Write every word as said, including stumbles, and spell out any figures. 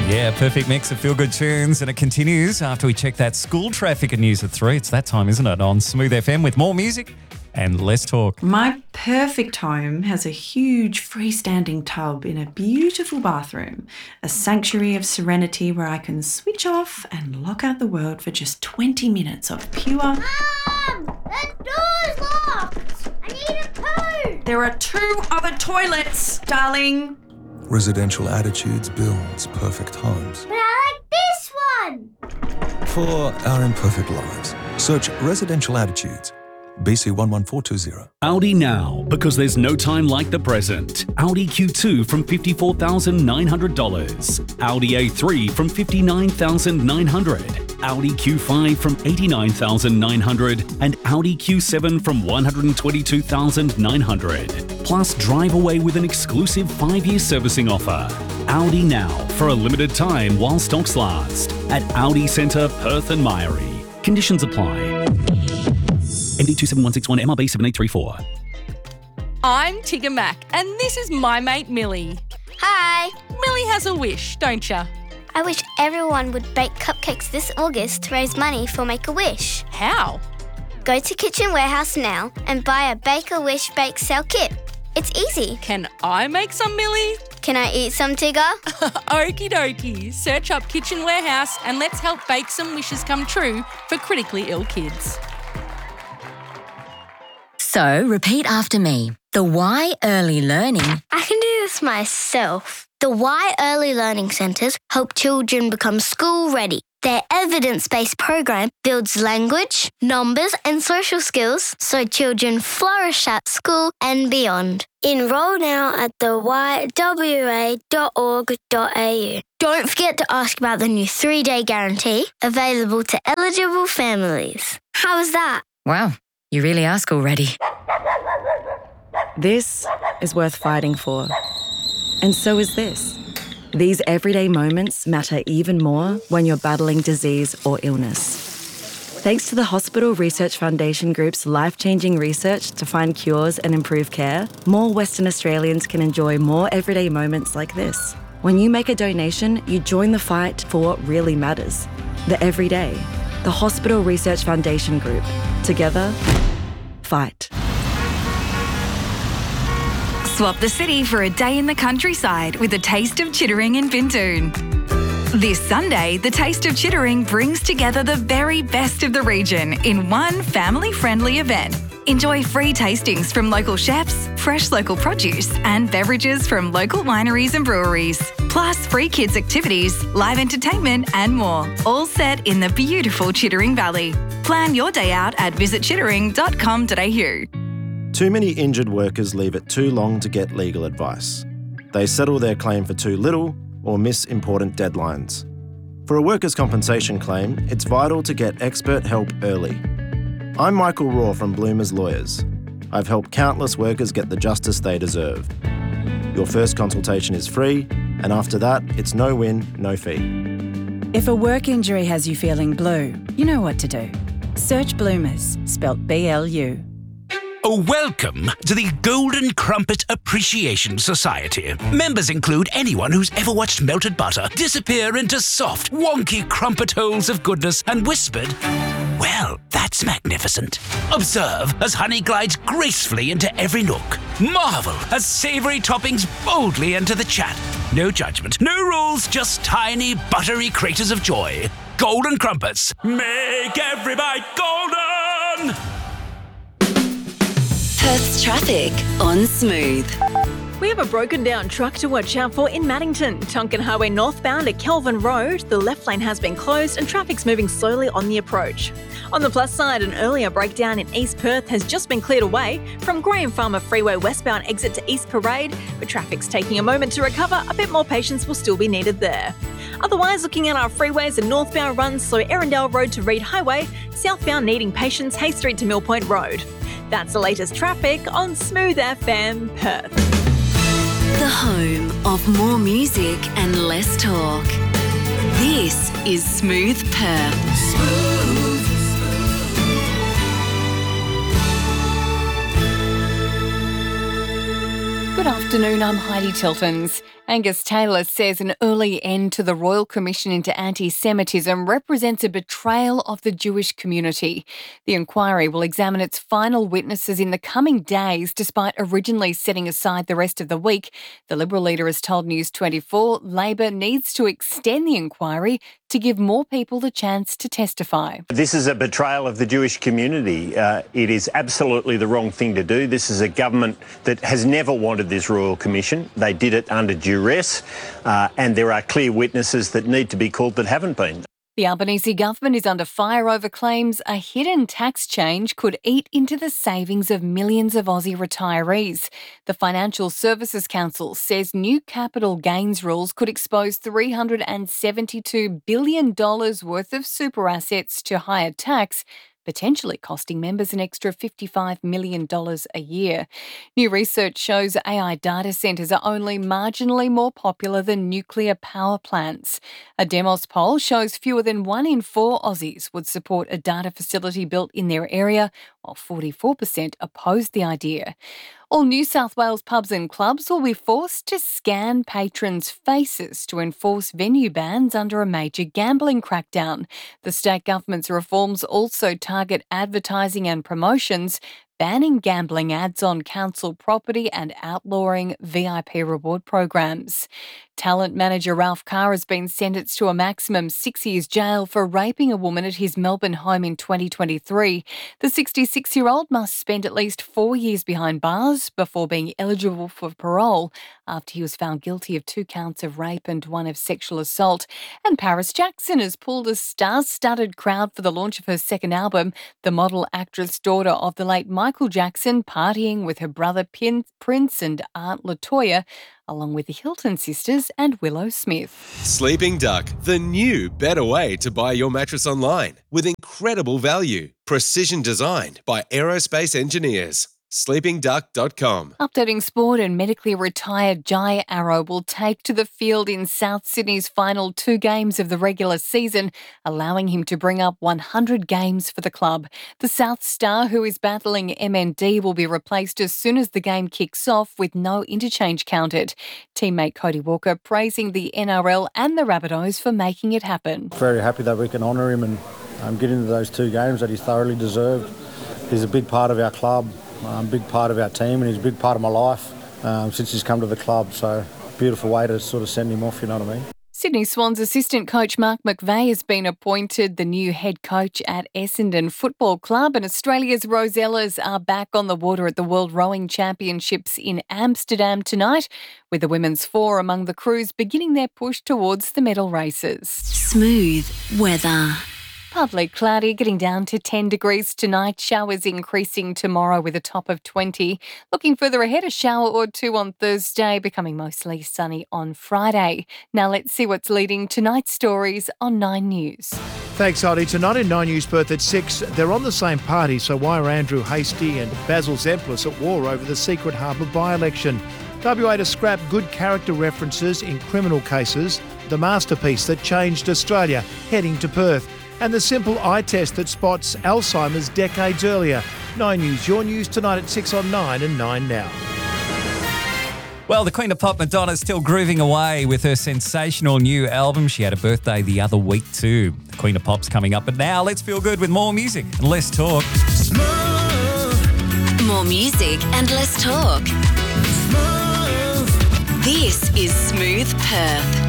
Yeah, perfect mix of feel-good tunes, and it continues after we check that school traffic and news at three. It's that time, isn't it, on Smooth F M with more music and less talk. My perfect home has a huge freestanding tub in a beautiful bathroom, a sanctuary of serenity where I can switch off and lock out the world for just twenty minutes of pure... Mum! The door's locked! I need a poo! There are two other toilets, darling. Residential Attitudes builds perfect homes. But I like this one! For our imperfect lives, search Residential Attitudes. B C one one four two zero. Audi now, because there's no time like the present. Audi Q two from fifty-four thousand nine hundred dollars. Audi A three from fifty-nine thousand nine hundred dollars. Audi Q five from eighty-nine thousand nine hundred dollars. And Audi Q seven from one hundred twenty-two thousand nine hundred dollars. Plus, drive away with an exclusive five-year servicing offer. Audi now, for a limited time while stocks last. At Audi Centre, Perth and Myrie. Conditions apply. M D two seven one six one, M R B seven eight three four. I'm Tigger Mac, and this is my mate Millie. Hi! Millie has a wish, don't ya? I wish everyone would bake cupcakes this August to raise money for Make-A-Wish. How? Go to Kitchen Warehouse now and buy a Bake-A-Wish bake sale kit. It's easy. Can I make some, Millie? Can I eat some, Tigger? Okie dokie. Search up Kitchen Warehouse and let's help bake some wishes come true for critically ill kids. So, repeat after me. The Y Early Learning. I can do this myself. The Y Early Learning Centres help children become school-ready. Their evidence-based program builds language, numbers and social skills so children flourish at school and beyond. Enrol now at the y w a dot org dot a u. Don't forget to ask about the new three-day guarantee available to eligible families. How was that? Wow, you really are school ready. This is worth fighting for. And so is this. These everyday moments matter even more when you're battling disease or illness. Thanks to the Hospital Research Foundation Group's life-changing research to find cures and improve care, more Western Australians can enjoy more everyday moments like this. When you make a donation, you join the fight for what really matters. The everyday. The Hospital Research Foundation Group. Together, fight. Swap the city for a day in the countryside with a taste of Chittering in Bindoon. This Sunday, the Taste of Chittering brings together the very best of the region in one family-friendly event. Enjoy free tastings from local chefs, fresh local produce and beverages from local wineries and breweries. Plus free kids activities, live entertainment and more. All set in the beautiful Chittering Valley. Plan your day out at visit chittering dot com dot a u. Too many injured workers leave it too long to get legal advice. They settle their claim for too little or miss important deadlines. For a workers' compensation claim, it's vital to get expert help early. I'm Michael Raw from Bloomers Lawyers. I've helped countless workers get the justice they deserve. Your first consultation is free, and after that, it's no win, no fee. If a work injury has you feeling blue, you know what to do. Search Bloomers, spelt B L U. Oh, welcome to the Golden Crumpet Appreciation Society. Members include anyone who's ever watched melted butter disappear into soft, wonky crumpet holes of goodness and whispered, "Well, that's magnificent." Observe as honey glides gracefully into every nook. Marvel as savoury toppings boldly enter the chat. No judgment, no rules, just tiny, buttery craters of joy. Golden Crumpets. Make every bite golden! Perth's traffic on Smooth. We have a broken down truck to watch out for in Maddington. Tonkin Highway northbound at Kelvin Road. The left lane has been closed and traffic's moving slowly on the approach. On the plus side, an earlier breakdown in East Perth has just been cleared away from Graham Farmer Freeway westbound exit to East Parade, but traffic's taking a moment to recover. A bit more patience will still be needed there. Otherwise, looking at our freeways, a northbound runs so Erindale Road to Reed Highway, southbound needing patience Hay Street to Mill Point Road. That's the latest traffic on Smooth F M Perth. The home of more music and less talk. This is Smooth Perth. Smooth. Good afternoon, I'm Heidi Tiltons. Angus Taylor says an early end to the Royal Commission into Anti-Semitism represents a betrayal of the Jewish community. The inquiry will examine its final witnesses in the coming days, despite originally setting aside the rest of the week. The Liberal leader has told News twenty-four Labor needs to extend the inquiry to give more people the chance to testify. This is a betrayal of the Jewish community. Uh, it is absolutely the wrong thing to do. This is a government that has never wanted this Royal Commission. They did it under duress, uh, and there are clear witnesses that need to be called that haven't been. The Albanese government is under fire over claims a hidden tax change could eat into the savings of millions of Aussie retirees. The Financial Services Council says new capital gains rules could expose three hundred seventy-two billion dollars worth of super assets to higher tax, potentially costing members an extra fifty-five million dollars a year. New research shows A I data centres are only marginally more popular than nuclear power plants. A Demos poll shows fewer than one in four Aussies would support a data facility built in their area, while forty-four percent opposed the idea. All New South Wales pubs and clubs will be forced to scan patrons' faces to enforce venue bans under a major gambling crackdown. The state government's reforms also target advertising and promotions, banning gambling ads on council property and outlawing V I P reward programs. Talent manager Ralph Carr has been sentenced to a maximum six years jail for raping a woman at his Melbourne home in twenty twenty-three. The sixty-six-year-old must spend at least four years behind bars before being eligible for parole after he was found guilty of two counts of rape and one of sexual assault. And Paris Jackson has pulled a star-studded crowd for the launch of her second album, the model, actress, daughter of the late Michael Jackson, partying with her brother Prince and Aunt LaToya, along with the Hilton sisters and Willow Smith. Sleeping Duck, the new, better way to buy your mattress online with incredible value. Precision designed by aerospace engineers. sleeping duck dot com. Updating sport, and medically retired Jai Arrow will take to the field in South Sydney's final two games of the regular season, allowing him to bring up one hundred games for the club. The South Star, who is battling M N D, will be replaced as soon as the game kicks off with no interchange counted. Teammate Cody Walker praising the N R L and the Rabbitohs for making it happen. Very happy that we can honour him and um, get into those two games that he thoroughly deserved. He's a big part of our club. Um, big part of our team, and he's a big part of my life um, since he's come to the club. So, beautiful way to sort of send him off, you know what I mean? Sydney Swans assistant coach Mark McVeigh has been appointed the new head coach at Essendon Football Club, and Australia's Rosellas are back on the water at the World Rowing Championships in Amsterdam tonight, with the women's four among the crews beginning their push towards the medal races. Smooth weather. Partly cloudy, getting down to ten degrees tonight. Showers increasing tomorrow with a top of twenty. Looking further ahead, a shower or two on Thursday, becoming mostly sunny on Friday. Now let's see what's leading tonight's stories on Nine News. Thanks, Heidi. Tonight in Nine News Perth at six, they're on the same party, so why are Andrew Hastie and Basil Zemplis at war over the Secret Harbour by-election? W A to scrap good character references in criminal cases, the masterpiece that changed Australia, heading to Perth, and the simple eye test that spots Alzheimer's decades earlier. Nine News, your news tonight at six on Nine and Nine Now. Well, the Queen of Pop, Madonna's still grooving away with her sensational new album. She had a birthday the other week too. The Queen of Pop's coming up, but now let's feel good with more music and less talk. Smooth. More music and less talk. Smooth. This is Smooth Perth.